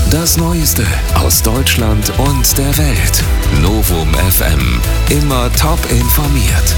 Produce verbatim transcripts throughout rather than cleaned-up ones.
Das Neueste aus Deutschland und der Welt. Novum F M. Immer top informiert.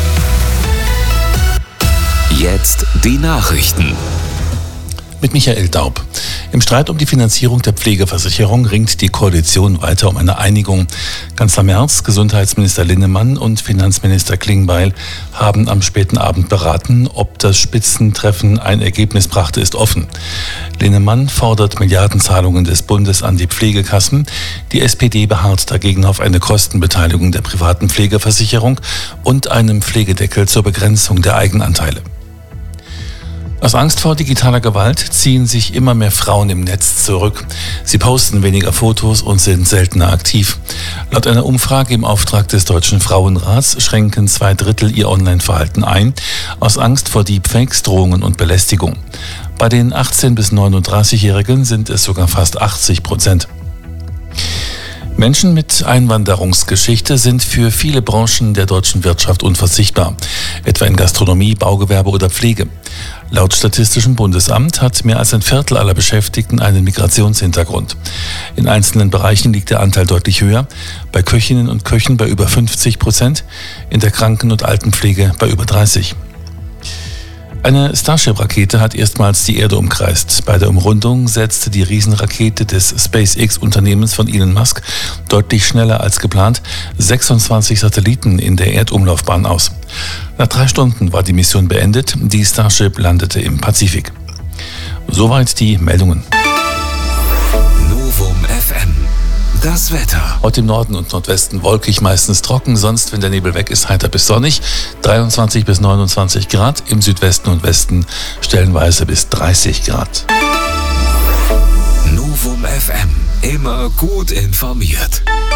Jetzt die Nachrichten. Mit Michael Daub. Im Streit um die Finanzierung der Pflegeversicherung ringt die Koalition weiter um eine Einigung. Kanzler Merz, Gesundheitsminister Linnemann und Finanzminister Klingbeil haben am späten Abend beraten. Ob das Spitzentreffen ein Ergebnis brachte, ist offen. Linnemann fordert Milliardenzahlungen des Bundes an die Pflegekassen. Die S P D beharrt dagegen auf eine Kostenbeteiligung der privaten Pflegeversicherung und einem Pflegedeckel zur Begrenzung der Eigenanteile. Aus Angst vor digitaler Gewalt ziehen sich immer mehr Frauen im Netz zurück. Sie posten weniger Fotos und sind seltener aktiv. Laut einer Umfrage im Auftrag des Deutschen Frauenrats schränken zwei Drittel ihr Online-Verhalten ein, aus Angst vor Deepfakes, Drohungen und Belästigung. Bei den achtzehn- bis neununddreißigjährigen sind es sogar fast achtzig Prozent. Menschen mit Einwanderungsgeschichte sind für viele Branchen der deutschen Wirtschaft unverzichtbar, etwa in Gastronomie, Baugewerbe oder Pflege. Laut Statistischem Bundesamt hat mehr als ein Viertel aller Beschäftigten einen Migrationshintergrund. In einzelnen Bereichen liegt der Anteil deutlich höher, bei Köchinnen und Köchen bei über fünfzig Prozent, in der Kranken- und Altenpflege bei über dreißig. Eine Starship-Rakete hat erstmals die Erde umkreist. Bei der Umrundung setzte die Riesenrakete des SpaceX-Unternehmens von Elon Musk deutlich schneller als geplant sechsundzwanzig Satelliten in der Erdumlaufbahn aus. Nach drei Stunden war die Mission beendet. Die Starship landete im Pazifik. Soweit die Meldungen. Novum F M. Das Wetter. Heute im Norden und Nordwesten wolkig, meistens trocken, sonst, wenn der Nebel weg ist, heiter bis sonnig. dreiundzwanzig bis neunundzwanzig Grad, im Südwesten und Westen stellenweise bis dreißig Grad. Novum F M. Immer gut informiert.